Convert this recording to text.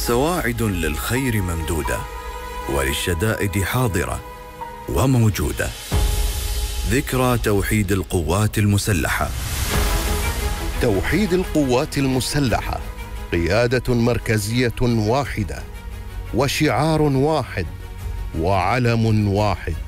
سواعد للخير ممدودة، وللشدائد حاضرة وموجودة. ذكرى توحيد القوات المسلحة. توحيد القوات المسلحة قيادة مركزية واحدة، وشعار واحد، وعلم واحد.